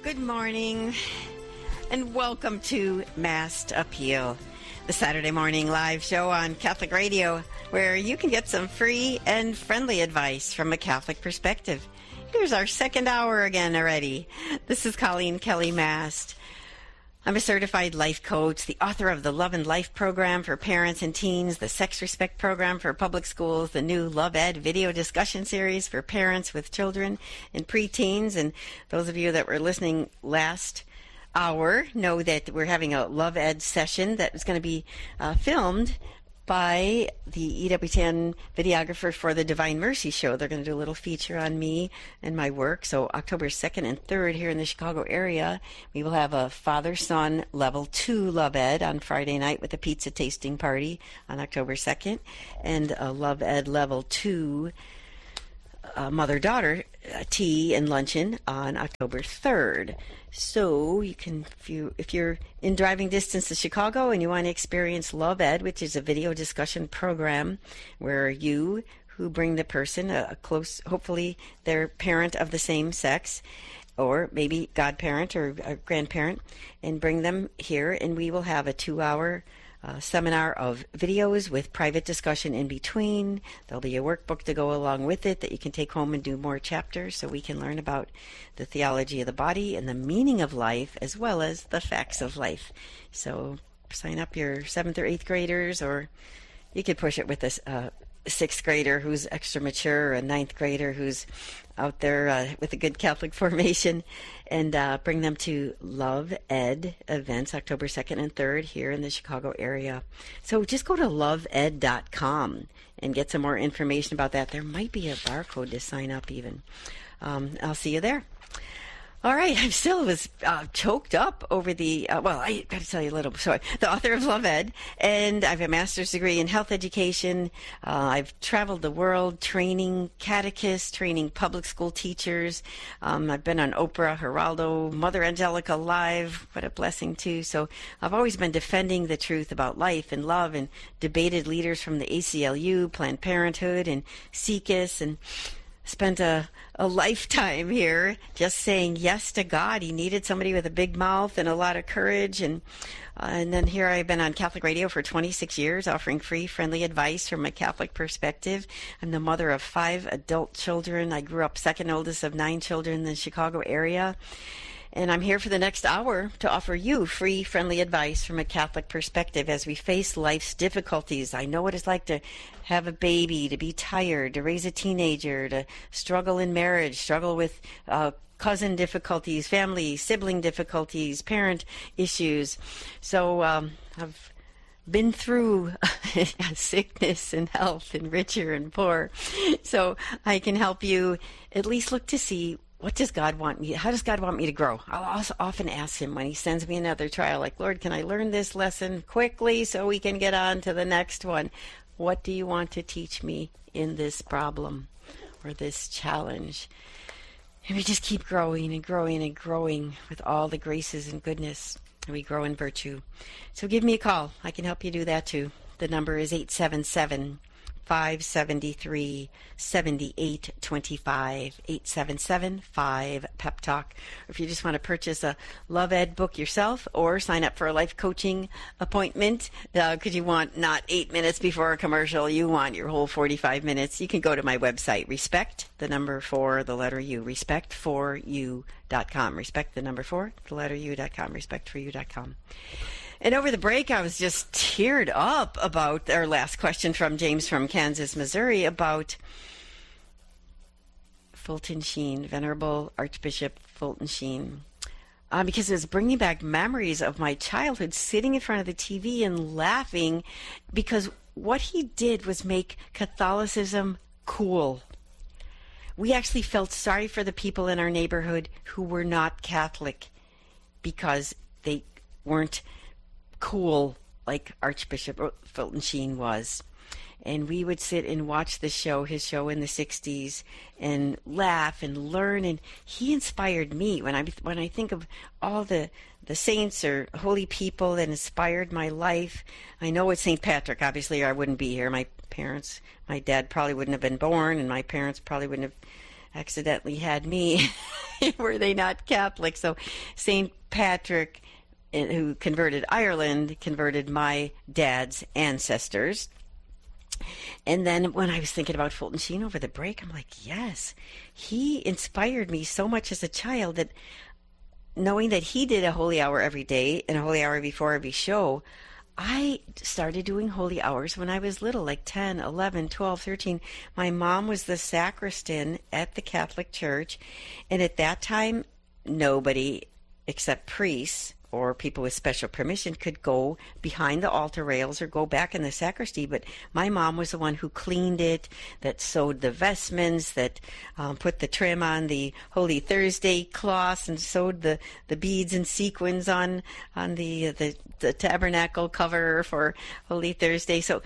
Good morning, and welcome to Massed Appeal, the Saturday morning live show on Catholic Radio, where you can get some free and friendly advice from a Catholic perspective. Here's our second hour again already. This is Colleen Kelly Mast. I'm a certified life coach, the author of the Love and Life program for parents and teens, the Sex Respect program for public schools, the new Love Ed video discussion series for parents with children and preteens. And those of you that were listening last hour know that we're having a Love Ed session that is going to be filmed by the EWTN videographer for the Divine Mercy Show. They're going to do a little feature on me and my work. So October 2nd and 3rd here in the Chicago area, we will have a Father-Son Level 2 Love Ed on Friday night with a pizza tasting party on October 2nd, and a Love Ed Level 2 mother-daughter tea and luncheon on October 3rd. So you can, if you're in driving distance to Chicago and you want to experience Love Ed, which is a video discussion program where you who bring the person, a close, hopefully their parent of the same sex, or maybe godparent or a grandparent, and bring them here, and we will have a 2-hour seminar of videos with private discussion in between. There'll be a workbook to go along with it that you can take home and do more chapters so we can learn about the theology of the body and the meaning of life as well as the facts of life. So sign up your 7th or 8th graders, or you could push it with a 6th grader who's extra mature, or a 9th grader who's out there with a good Catholic formation, and bring them to Love Ed events October 2nd and 3rd here in the Chicago area. So just go to loveed.com and get some more information about that. There might be a barcode to sign up even. I'll see you there. All right, I still was choked up over the, I got to tell you a little, sorry, the author of Love Ed, and I have a master's degree in health education. I've traveled the world training catechists, training public school teachers. I've been on Oprah, Geraldo, Mother Angelica Live. What a blessing, too. So I've always been defending the truth about life and love, and debated leaders from the ACLU, Planned Parenthood, and SIECUS, and spent a lifetime here just saying yes to God. He needed somebody with a big mouth and a lot of courage. And then here I've been on Catholic Radio for 26 years, offering free, friendly advice from a Catholic perspective. I'm the mother of 5 adult children. I grew up second oldest of 9 children in the Chicago area. And I'm here for the next hour to offer you free, friendly advice from a Catholic perspective as we face life's difficulties. I know what it's like to have a baby, to be tired, to raise a teenager, to struggle in marriage, struggle with cousin difficulties, family, sibling difficulties, parent issues. So I've been through sickness and health and richer and poor. So I can help you at least look to see, what does God want me? How does God want me to grow? I'll also often ask him when he sends me another trial, like, Lord, can I learn this lesson quickly so we can get on to the next one? What do you want to teach me in this problem or this challenge? And we just keep growing and growing and growing with all the graces and goodness, and we grow in virtue. So give me a call. I can help you do that too. The number is 877-573-7825, 877-5-PEP-TALK. Or if you just want to purchase a Love Ed book yourself or sign up for a life coaching appointment, because you want not 8 minutes before a commercial, you want your whole 45 minutes, you can go to my website, respect, the number 4, the letter U, respect4u.com. Respect, the number 4, the letter U.com, respect4u.com. And over the break, I was just teared up about our last question from James from Kansas, Missouri, about Fulton Sheen, Venerable Archbishop Fulton Sheen, because it was bringing back memories of my childhood sitting in front of the TV and laughing, because what he did was make Catholicism cool. We actually felt sorry for the people in our neighborhood who were not Catholic because they weren't cool like Archbishop Fulton Sheen was. And we would sit and watch his show in the 60s, and laugh and learn. And he inspired me. When I think of all the saints or holy people that inspired my life, I know it's St. Patrick, obviously, or I wouldn't be here. My dad probably wouldn't have been born, and my parents probably wouldn't have accidentally had me. were they not Catholic? So St. Patrick, who converted Ireland, converted my dad's ancestors. And then when I was thinking about Fulton Sheen over the break, I'm like, yes, he inspired me so much as a child that knowing that he did a holy hour every day and a holy hour before every show, I started doing holy hours when I was little, like 10, 11, 12, 13. My mom was the sacristan at the Catholic Church, and at that time, nobody except priests or people with special permission could go behind the altar rails or go back in the sacristy, but my mom was the one who cleaned it, that sewed the vestments, that put the trim on the Holy Thursday cloths and sewed the beads and sequins on the tabernacle cover for Holy Thursday. So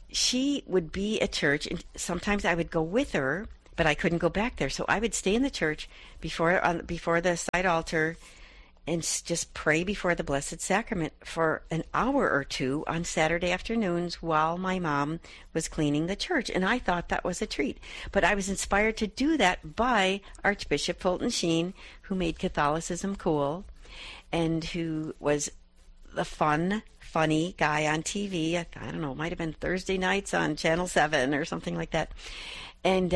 she would be at church, and sometimes I would go with her, but I couldn't go back there. So I would stay in the church before the side altar and just pray before the Blessed Sacrament for an hour or two on Saturday afternoons while my mom was cleaning the church. And I thought that was a treat. But I was inspired to do that by Archbishop Fulton Sheen, who made Catholicism cool and who was the funny guy on TV. I don't know, it might have been Thursday nights on Channel 7 or something like that. And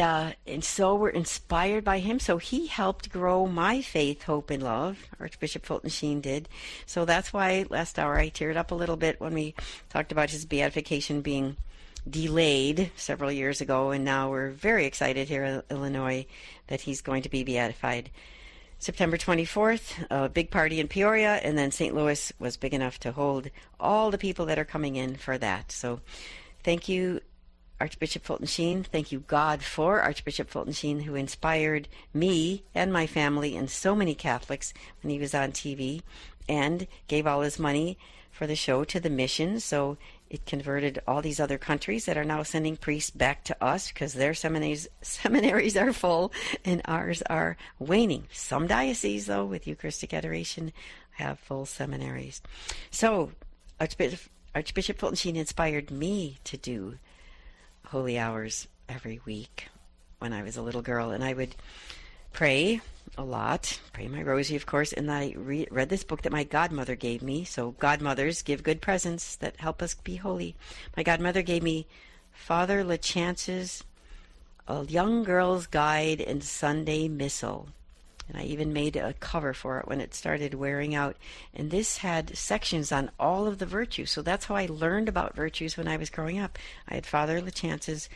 so we're inspired by him. So he helped grow my faith, hope, and love. Archbishop Fulton Sheen did. So that's why last hour I teared up a little bit when we talked about his beatification being delayed several years ago. And now we're very excited here in Illinois that he's going to be beatified. September 24th, a big party in Peoria, and then St. Louis was big enough to hold all the people that are coming in for that. So thank you, Archbishop Fulton Sheen. Thank you, God, for Archbishop Fulton Sheen, who inspired me and my family and so many Catholics when he was on TV and gave all his money for the show to the mission. So it converted all these other countries that are now sending priests back to us because their seminaries are full and ours are waning. Some dioceses, though, with Eucharistic adoration, have full seminaries. So Archbishop Fulton Sheen inspired me to do holy hours every week when I was a little girl, and I would pray a lot, pray my rosary, of course, and I read this book that my godmother gave me. So godmothers give good presents that help us be holy. My godmother gave me Father LaChance's A Young Girl's Guide and Sunday Missal, and I even made a cover for it when it started wearing out. And this had sections on all of the virtues. So that's how I learned about virtues when I was growing up. I had Father LaChance's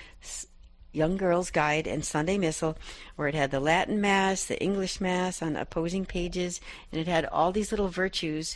Young Girl's Guide and Sunday Missal, where it had the Latin Mass, the English Mass on opposing pages, and it had all these little virtues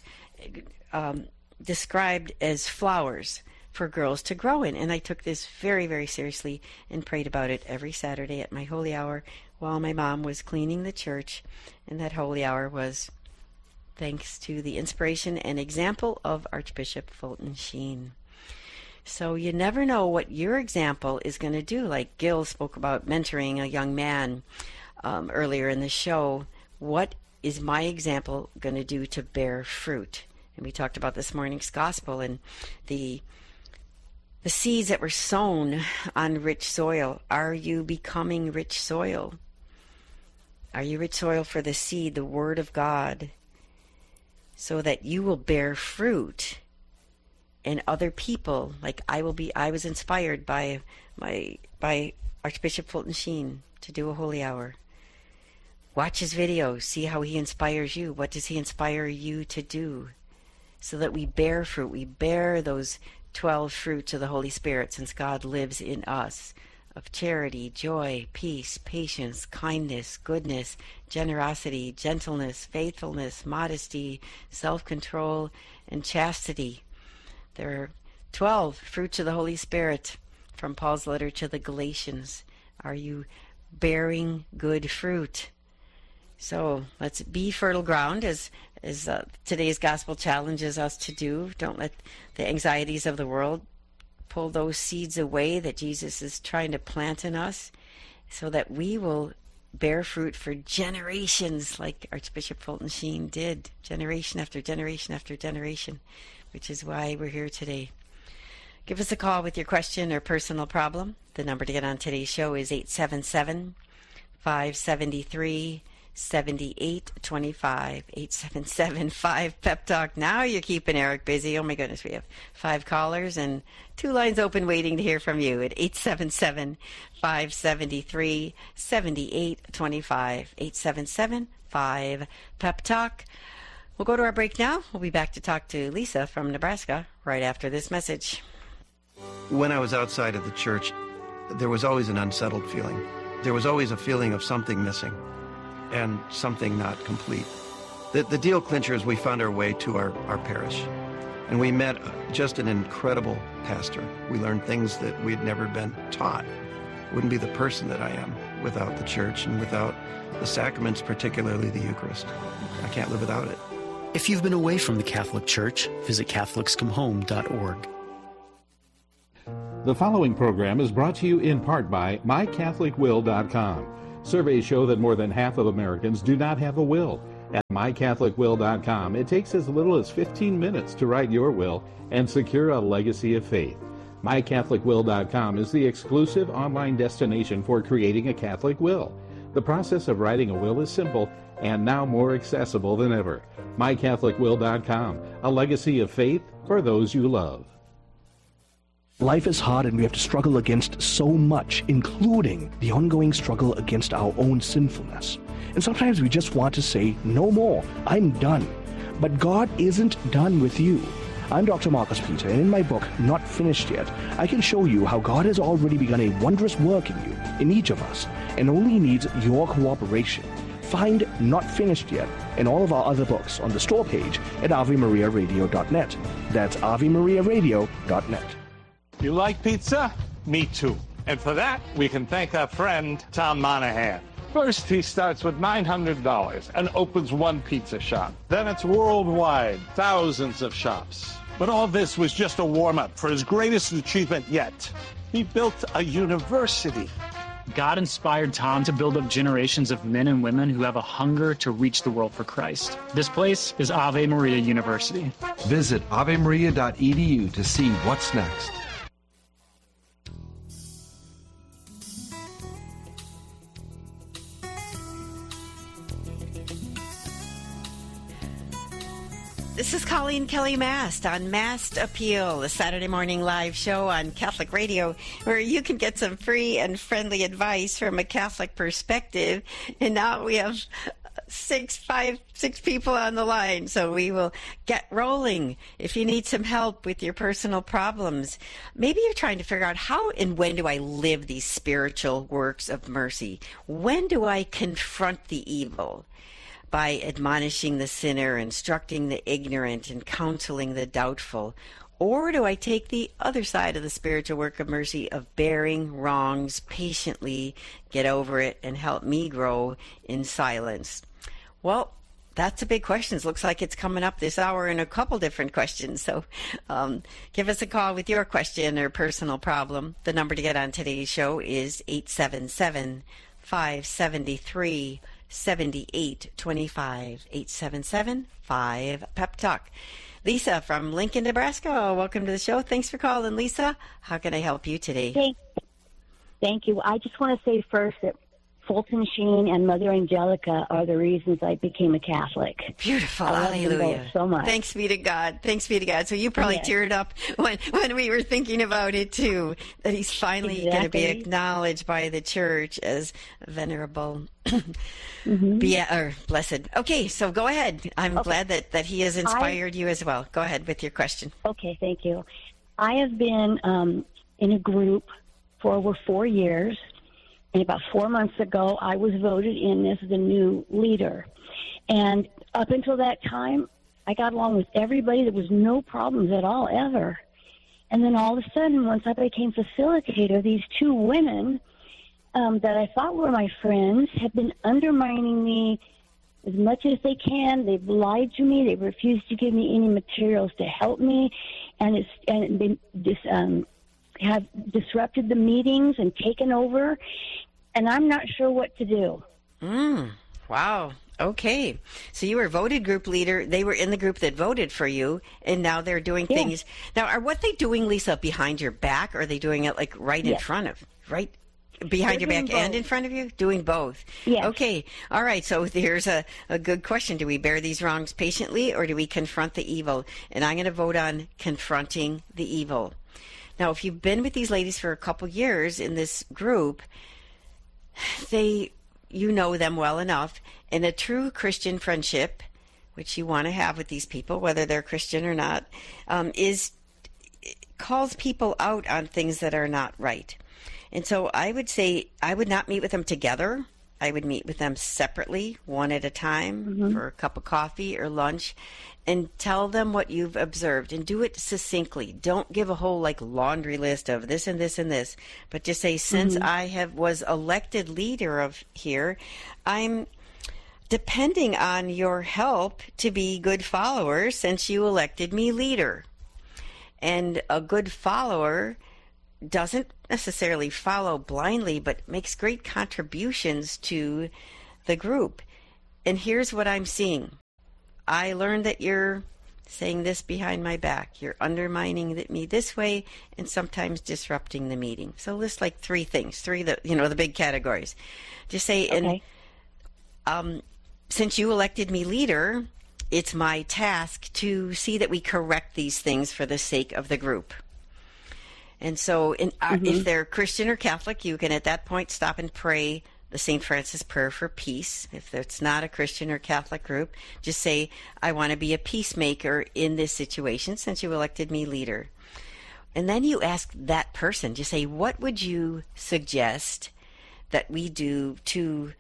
described as flowers for girls to grow in. And I took this very, very seriously and prayed about it every Saturday at my holy hour while my mom was cleaning the church. And that holy hour was thanks to the inspiration and example of Archbishop Fulton Sheen. So you never know what your example is going to do. Like Gil spoke about mentoring a young man earlier in the show. What is my example going to do to bear fruit? And we talked about this morning's gospel and the seeds that were sown on rich soil. Are you becoming rich soil? Are you rich soil for the seed, the Word of God, so that you will bear fruit? And other people, like I was inspired by Archbishop Fulton Sheen to do a holy hour. Watch his videos, see how he inspires you. What does he inspire you to do? So that we bear fruit. We bear those 12 fruits of the Holy Spirit, since God lives in us, of charity, joy, peace, patience, kindness, goodness, generosity, gentleness, faithfulness, modesty, self-control, and chastity. There are 12 fruits of the Holy Spirit from Paul's letter to the Galatians. Are you bearing good fruit? So let's be fertile ground, as today's gospel challenges us to do. Don't let the anxieties of the world pull those seeds away that Jesus is trying to plant in us, so that we will bear fruit for generations, like Archbishop Fulton Sheen did, generation after generation after generation, which is why we're here today. Give us a call with your question or personal problem. The number to get on today's show is 877-573-2729. 877-578-25, 877-5-PEP TALK. Now you're keeping Eric busy. Oh my goodness, we have 5 callers and 2 lines open waiting to hear from you at 877-573-7825, 877-5-PEP TALK. We'll go to our break now. We'll be back to talk to Lisa from Nebraska right after this message. When I was outside of the church, there was always an unsettled feeling. There was always a feeling of something missing and something not complete. The deal clincher is we found our way to our parish, and we met just an incredible pastor. We learned things that we'd never been taught. Wouldn't be the person that I am without the church and without the sacraments, particularly the Eucharist. I can't live without it. If you've been away from the Catholic Church, visit CatholicsComeHome.org. The following program is brought to you in part by MyCatholicWill.com. Surveys show that more than half of Americans do not have a will. At MyCatholicWill.com, it takes as little as 15 minutes to write your will and secure a legacy of faith. MyCatholicWill.com is the exclusive online destination for creating a Catholic will. The process of writing a will is simple and now more accessible than ever. MyCatholicWill.com, a legacy of faith for those you love. Life is hard and we have to struggle against so much, including the ongoing struggle against our own sinfulness. And sometimes we just want to say, no more, I'm done. But God isn't done with you. I'm Dr. Marcus Peter, and in my book, Not Finished Yet, I can show you how God has already begun a wondrous work in you, in each of us, and only needs your cooperation. Find Not Finished Yet and all of our other books on the store page at AveMariaRadio.net. That's AveMariaRadio.net. You like pizza? Me too. And for that, we can thank our friend, Tom Monahan. First, he starts with $900 and opens one pizza shop. Then it's worldwide, thousands of shops. But all this was just a warm-up for his greatest achievement yet. He built a university. God inspired Tom to build up generations of men and women who have a hunger to reach the world for Christ. This place is Ave Maria University. Visit avemaria.edu to see what's next. This is Colleen Kelly Mast on Mast Appeal, a Saturday morning live show on Catholic Radio where you can get some free and friendly advice from a Catholic perspective. And now we have six people on the line, so we will get rolling. If you need some help with your personal problems, maybe you're trying to figure out how and when do I live these spiritual works of mercy? When do I confront the evil? By admonishing the sinner, instructing the ignorant, and counseling the doubtful? Or do I take the other side of the spiritual work of mercy of bearing wrongs patiently, get over it, and help me grow in silence? Well, that's a big question. It looks like it's coming up this hour in a couple different questions. So give us a call with your question or personal problem. The number to get on today's show is 877-573 7825, 877-5-PEP TALK. Lisa from Lincoln, Nebraska. Welcome to the show. Thanks for calling, Lisa. How can I help you today? Thank you. I just want to say first that Fulton Sheen and Mother Angelica are the reasons I became a Catholic. Beautiful. I love Hallelujah. them both so much. Thanks be to God. Thanks be to God. So you probably teared up when we were thinking about it too, that he's finally going to be acknowledged by the church as venerable. Blessed. Okay, so go ahead. I'm glad that he has inspired you as well. Go ahead with your question. Okay, thank you. I have been in a group for over 4 years. And about 4 months ago, I was voted in as the new leader. And up until that time, I got along with everybody. There was no problems at all, ever. And then all of a sudden, once I became facilitator, these 2 women that I thought were my friends have been undermining me as much as they can. They've lied to me. They refused to give me any materials to help me. And they have disrupted the meetings and taken over, and I'm not sure what to do. Wow. Okay. So you were voted group leader. They were in the group that voted for you, and now they're doing things. Now, are what they doing, Lisa, behind your back, or are they doing it like right in front of, right? behind your back both. and in front of you? Doing both. Yes. Okay. All right. So here's a good question. Do we bear these wrongs patiently, or do we confront the evil? And I'm going to vote on confronting the evil. Now, if you've been with these ladies for a couple years in this group, you know them well enough. And a true Christian friendship, which you want to have with these people, whether they're Christian or not, calls people out on things that are not right. And so I would say I would not meet with them together. I would meet with them separately, one at a time, for a cup of coffee or lunch, and tell them what you've observed, and do it succinctly. Don't give a whole laundry list of this and this and this, but just say, since I was elected leader of here, I'm depending on your help to be good followers since you elected me leader. And a good follower doesn't necessarily follow blindly, but makes great contributions to the group. And here's what I'm seeing. I learned that you're saying this behind my back. You're undermining me this way and sometimes disrupting the meeting. So list 3 things, the big categories. Just say, okay. And since you elected me leader, it's my task to see that we correct these things for the sake of the group. And so if they're Christian or Catholic, you can at that point stop and pray the St. Francis prayer for peace. If it's not a Christian or Catholic group, just say, I want to be a peacemaker in this situation since you elected me leader. And then you ask that person, just say, what would you suggest that we do to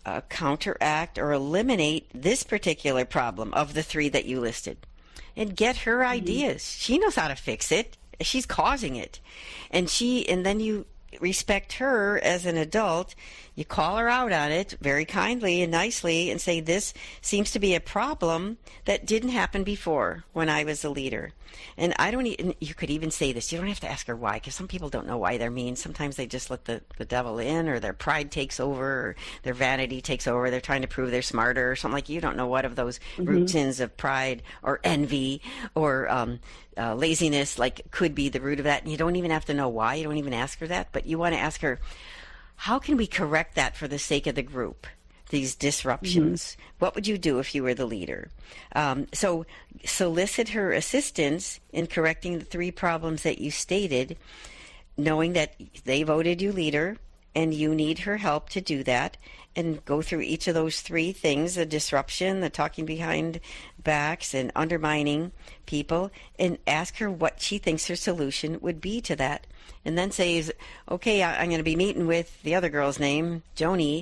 counteract or eliminate this particular problem of the 3 that you listed? And get her ideas. She knows how to fix it. She's causing it. And then you respect her as an adult. You call her out on it very kindly and nicely and say, this seems to be a problem that didn't happen before when I was a leader. And you could even say this. You don't have to ask her why, because some people don't know why they're mean. Sometimes they just let the devil in, or their pride takes over, or their vanity takes over. They're trying to prove they're smarter or something. You don't know what of those root sins of pride or envy or laziness could be the root of that. And you don't even have to know why. You don't even ask her that. But you want to ask her, how can we correct that for the sake of the group? These disruptions. What would you do if you were the leader? So solicit her assistance in correcting the 3 problems that you stated, knowing that they voted you leader and you need her help to do that, and go through each of those 3 things, the disruption, the talking behind backs, and undermining people, and ask her what she thinks her solution would be to that. And then says, okay, I'm going to be meeting with the other girl's name, Joni,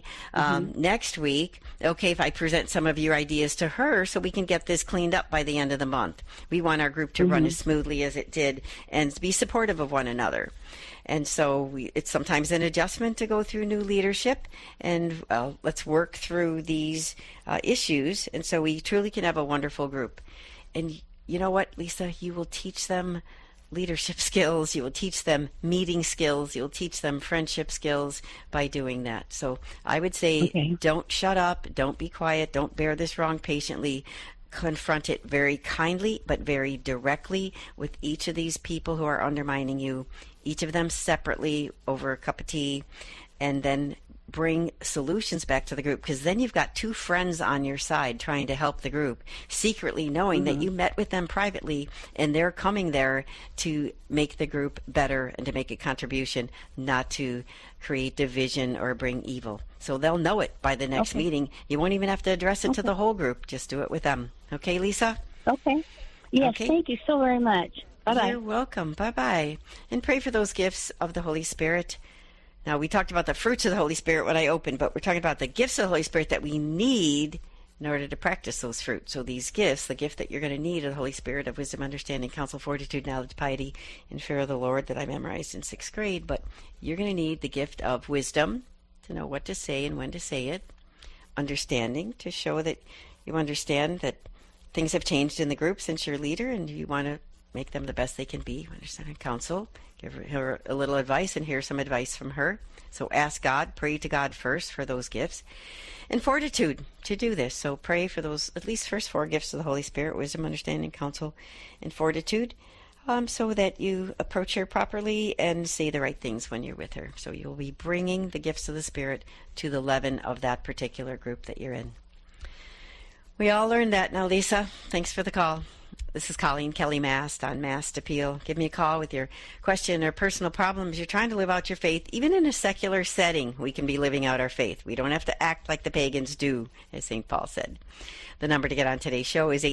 next week. Okay, if I present some of your ideas to her so we can get this cleaned up by the end of the month. We want our group to run as smoothly as it did and be supportive of one another. And so it's sometimes an adjustment to go through new leadership, and let's work through these issues. And so we truly can have a wonderful group. And you know what, Lisa? You will teach them leadership skills. You will teach them meeting skills. You'll teach them friendship skills by doing that. So I would say, Don't shut up. Don't be quiet. Don't bear this wrong patiently. Confront it very kindly, but very directly with each of these people who are undermining you, each of them separately over a cup of tea, and then bring solutions back to the group, because then you've got 2 friends on your side trying to help the group, secretly knowing that you met with them privately and they're coming there to make the group better and to make a contribution, not to create division or bring evil. So they'll know it by the next meeting. You won't even have to address it to the whole group. Just do it with them. Okay, Lisa? Okay. Yes, thank you so very much. Bye-bye. You're welcome. Bye-bye. And pray for those gifts of the Holy Spirit. Now, we talked about the fruits of the Holy Spirit when I opened, but we're talking about the gifts of the Holy Spirit that we need in order to practice those fruits. So these gifts, the gift that you're going to need of the Holy Spirit of wisdom, understanding, counsel, fortitude, knowledge, piety, and fear of the Lord that I memorized in 6th grade, but you're going to need the gift of wisdom to know what to say and when to say it, understanding to show that you understand that things have changed in the group since you're leader and you want to make them the best they can be, understanding, counsel, give her a little advice and hear some advice from her. So ask God, pray to God first for those gifts. And fortitude to do this. So pray for those, at least first 4 gifts of the Holy Spirit, wisdom, understanding, counsel, and fortitude. so that you approach her properly and say the right things when you're with her. So you'll be bringing the gifts of the Spirit to the leaven of that particular group that you're in. We all learned that now, Lisa. Thanks for the call. This is Colleen Kelly Mast on Mast Appeal. Give me a call with your question or personal problems. You're trying to live out your faith. Even in a secular setting, we can be living out our faith. We don't have to act like the pagans do, as St. Paul said. The number to get on today's show is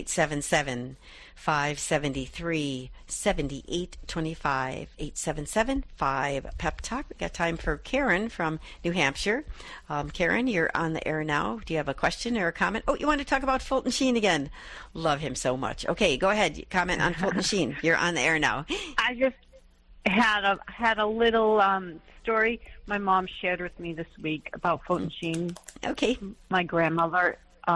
877-573-7825. 877-5-PEP-TALK. We got time for Karen from New Hampshire. Karen, you're on the air now. Do you have a question or a comment? Oh, you want to talk about Fulton Sheen again? Love him so much. Okay, go ahead. Comment on Fulton Sheen. You're on the air now. I just had a little story my mom shared with me this week about Fulton Sheen. Okay. My grandmother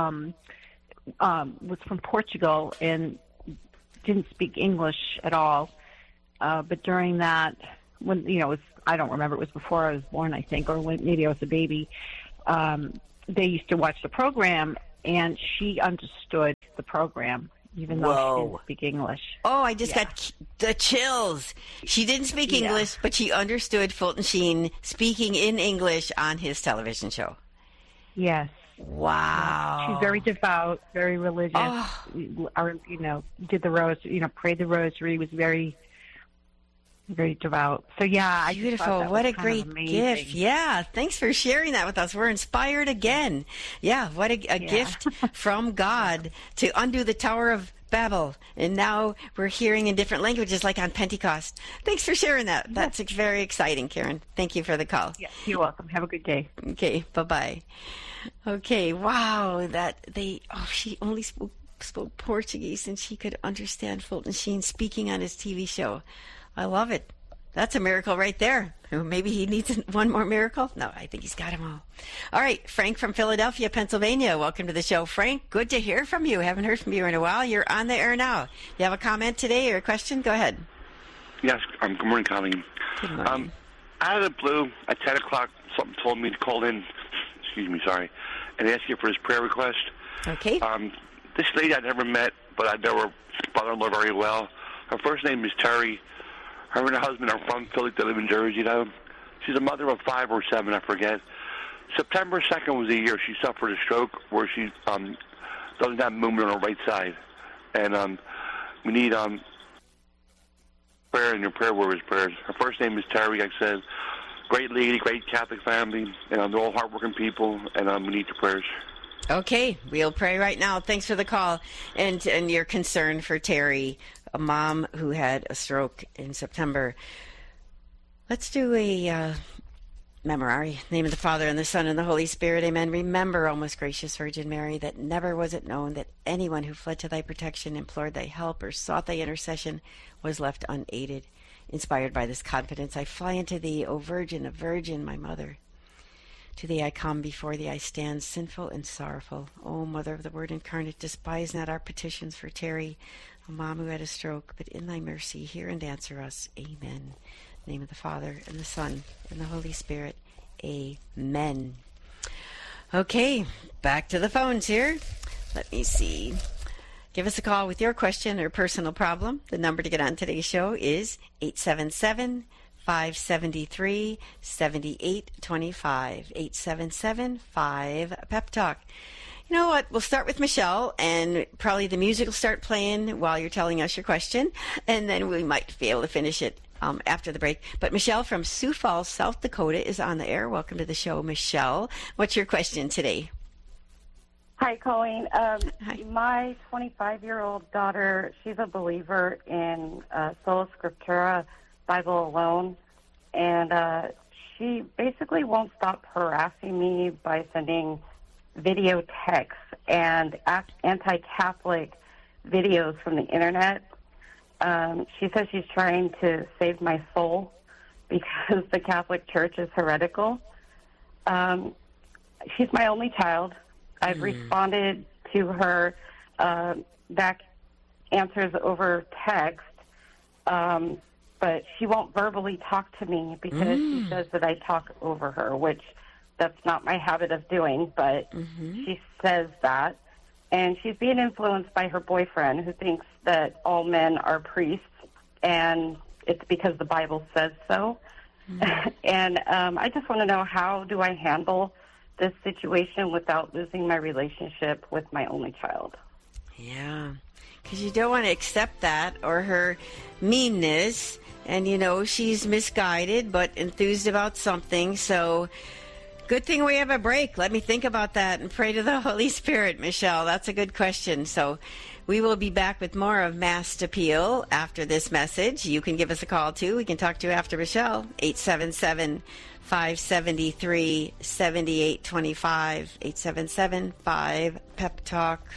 was from Portugal and didn't speak English at all. But during that, when I don't remember, it was before I was born, I think, or when maybe I was a baby. They used to watch the program, and she understood the program, even though she didn't speak English. Oh, I just got the chills. She didn't speak English, but she understood Fulton Sheen speaking in English on his television show. Yes. Wow. She's very devout, very religious. Oh. Did the prayed the rosary, was very, very devout. So, yeah. Beautiful. What a great gift. Yeah. Thanks for sharing that with us. We're inspired again. Yeah. What a gift from God to undo the Tower of Babel. And now we're hearing in different languages like on Pentecost. Thanks for sharing that. That's very exciting, Karen. Thank you for the call. Yeah, you're welcome. Have a good day. Okay. Bye-bye. Okay, wow, she only spoke Portuguese and she could understand Fulton Sheen speaking on his TV show. I love it. That's a miracle right there. Maybe he needs one more miracle? No, I think he's got them all. All right, Frank from Philadelphia, Pennsylvania. Welcome to the show, Frank. Good to hear from you. Haven't heard from you in a while. You're on the air now. You have a comment today or a question? Go ahead. Yes, good morning, Colleen. Good morning. Out of the blue, at 10 o'clock, something told me to call in, and ask you for his prayer request. Okay. This lady I never met, but I know her father-in-law very well. Her first name is Terry. Her and her husband are from Philly. They live in Jersey, She's a mother of 5 or 7, I forget. September 2nd was the year she suffered a stroke where she doesn't have movement on her right side. And we need prayer, and your prayer warriors prayers. Her first name is Terry, like I said. Great lady, great Catholic family, and they're all hardworking people, and we need your prayers. Okay, we'll pray right now. Thanks for the call and your concern for Terry, a mom who had a stroke in September. Let's do a memorare. In the name of the Father, and the Son, and the Holy Spirit. Amen. Remember, O most gracious Virgin Mary, that never was it known that anyone who fled to thy protection, implored thy help, or sought thy intercession was left unaided. Inspired by this confidence, I fly unto thee, O Virgin, a Virgin, my mother. To thee I come, before thee I stand, sinful and sorrowful. O Mother of the Word incarnate, despise not our petitions for Terry, a mom who had a stroke, but in thy mercy hear and answer us. Amen. In the name of the Father, and the Son, and the Holy Spirit. Amen. Okay, back to the phones here. Let me see. Give us a call with your question or personal problem. The number to get on today's show is 877-573-7825. 877-5-PEP-TALK. You know what? We'll start with Michelle, and probably the music will start playing while you're telling us your question, and then we might be able to finish it after the break. But Michelle from Sioux Falls, South Dakota is on the air. Welcome to the show, Michelle. What's your question today? Hi, Colleen. Hi. My 25-year-old daughter, she's a believer in Sola Scriptura, Bible alone, and she basically won't stop harassing me by sending video texts and anti-Catholic videos from the Internet. She says she's trying to save my soul because the Catholic Church is heretical. She's my only child. I've responded to her back answers over text, but she won't verbally talk to me because she says that I talk over her, which that's not my habit of doing, but she says that. And she's being influenced by her boyfriend, who thinks that all men are priests and it's because the Bible says so. Mm-hmm. And I just want to know, how do I handle this situation without losing my relationship with my only child? Yeah, because you don't want to accept that or her meanness. And, you know, she's misguided but enthused about something. So good thing we have a break. Let me think about that and pray to the Holy Spirit, Michelle. That's a good question. So we will be back with more of Mass Appeal after this message. You can give us a call, too. We can talk to you after Michelle. 877-573-7825. 877-5-PEP-TALK.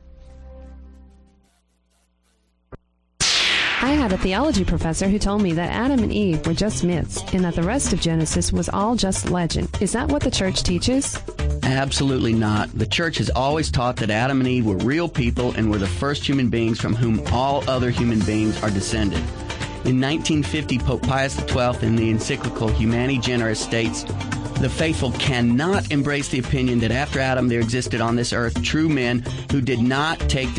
I had a theology professor who told me that Adam and Eve were just myths and that the rest of Genesis was all just legend. Is that what the church teaches? Absolutely not. The church has always taught that Adam and Eve were real people and were the first human beings from whom all other human beings are descended. In 1950, Pope Pius XII in the encyclical Humani Generis states, "The faithful cannot embrace the opinion that after Adam there existed on this earth true men who did not take